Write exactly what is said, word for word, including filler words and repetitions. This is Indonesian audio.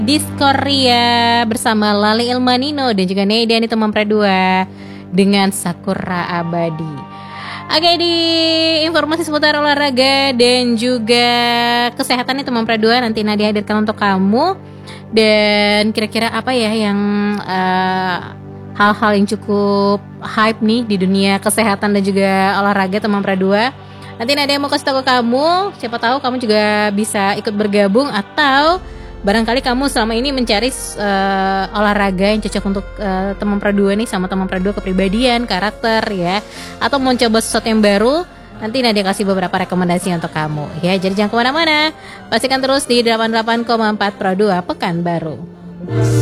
Diskoria bersama Lali Ilmanino dan juga Neidiani teman Pradua dengan Sakura Abadi. Oke, di informasi seputar olahraga dan juga kesehatan nih teman Pradua, nanti Nadia hadirkan untuk kamu. Dan kira-kira apa ya yang uh, hal-hal yang cukup hype nih di dunia kesehatan dan juga olahraga teman Pradua. Nanti Nadia mau kasih tahu ke kamu, siapa tahu kamu juga bisa ikut bergabung, atau barangkali kamu selama ini mencari uh, olahraga yang cocok untuk uh, teman Pradua nih, sama teman Pradua, kepribadian, karakter ya, atau mau coba sesuatu yang baru. Nanti Nadia kasih beberapa rekomendasi untuk kamu ya. Jadi jangan kemana-mana, pastikan terus di delapan puluh delapan koma empat Pradua Pekanbaru.